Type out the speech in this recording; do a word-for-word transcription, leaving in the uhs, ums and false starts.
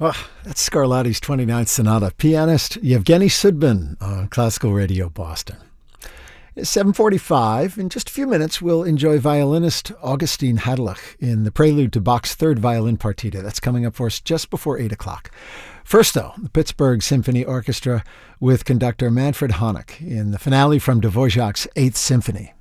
Oh, that's Scarlatti's twenty-ninth Sonata. Pianist Yevgeny Sudbin on Classical Radio Boston. It's seven forty-five. In just a few minutes, we'll enjoy violinist Augustin Hadelich in the prelude to Bach's third violin partita. That's coming up for us just before eight o'clock. First, though, the Pittsburgh Symphony Orchestra with conductor Manfred Honeck in the finale from Dvorak's Eighth Symphony.